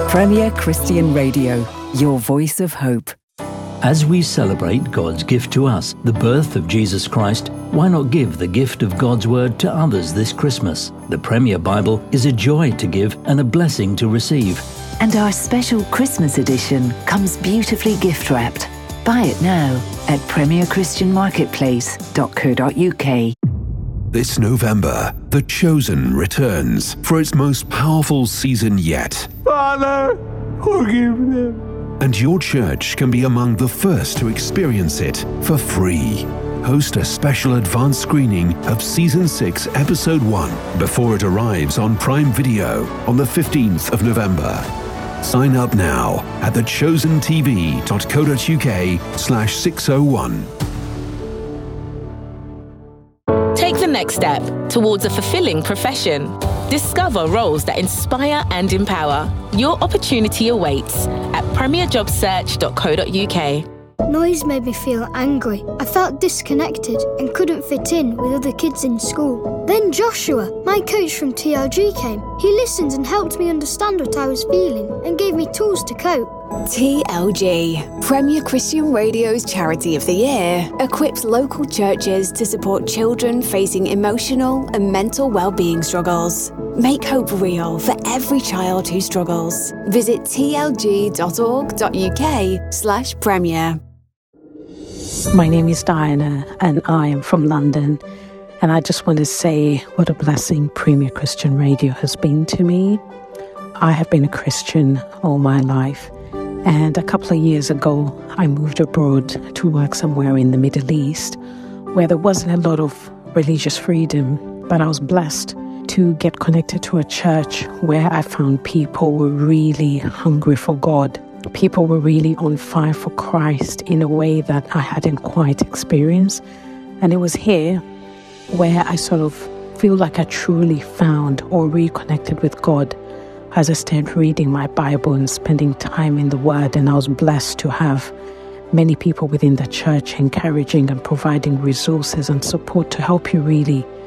Premier Christian Radio, your voice of hope. As we celebrate God's gift to us, the birth of Jesus Christ, why not give the gift of God's Word to others this Christmas? The Premier Bible is a joy to give and a blessing to receive. And our special Christmas edition comes beautifully gift-wrapped. Buy it now at premierchristianmarketplace.co.uk. This November, The Chosen returns for its most powerful season yet. Father, forgive them. And your church can be among the first to experience it for free. Host a special advanced screening of Season 6, Episode 1 before it arrives on Prime Video on the 15th of November. Sign up now at thechosentv.co.uk/601. Take the next step towards a fulfilling profession. Discover roles that inspire and empower. Your opportunity awaits at premierjobsearch.co.uk. Noise made me feel angry. I felt disconnected and couldn't fit in with other kids in school. Then Joshua, my coach from TLG, came. He listened and helped me understand what I was feeling and gave me tools to cope. TLG, Premier Christian Radio's Charity of the Year, equips local churches to support children facing emotional and mental well-being struggles. Make hope real for every child who struggles. Visit tlg.org.uk/premier. My name is Diana and I am from London, and I just want to say what a blessing Premier Christian Radio has been to me. I have been a Christian all my life, and a couple of years ago I moved abroad to work somewhere in the Middle East where there wasn't a lot of religious freedom, but I was blessed to get connected to a church where I found people were really hungry for God. People were really on fire for Christ in a way that I hadn't quite experienced. And it was here where I sort of feel like I truly found or reconnected with God as I started reading my Bible and spending time in the Word. And I was blessed to have many people within the church encouraging and providing resources and support to help you really